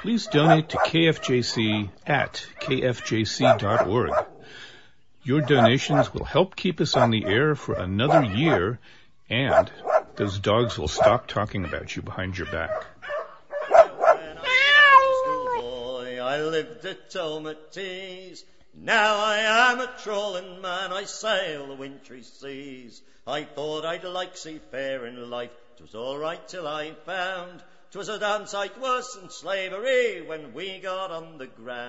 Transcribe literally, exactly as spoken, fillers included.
please donate to K F J C at k f j c dot org. Your donations will help keep us on the air for another year, and those dogs will stop talking about you behind your back. When I was a schoolboy, I lived at Tomatees. Now I am a trolling man, I sail the wintry seas. I thought I'd like seafaring life, 'twas all right till I found 'twas a damn sight worse than slavery when we got on the ground.